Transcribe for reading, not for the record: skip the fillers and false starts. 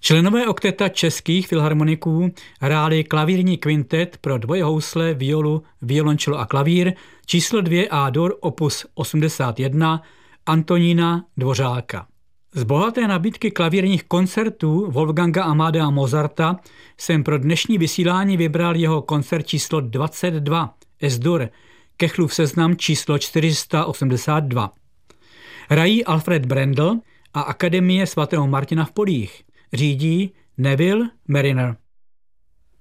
Členové okteta českých filharmoniků hráli klavírní kvintet pro dvojhousle, violu, violončelo a klavír číslo 2 A-dur opus 81 Antonína Dvořáka. Z bohaté nabídky klavírních koncertů Wolfganga Amadea Mozarta jsem pro dnešní vysílání vybral jeho koncert číslo 22 Es-dur, Kechlův seznam číslo 482. Hrají Alfred Brendel a Akademie svatého Martina v Polích. Řídí Neville Mariner.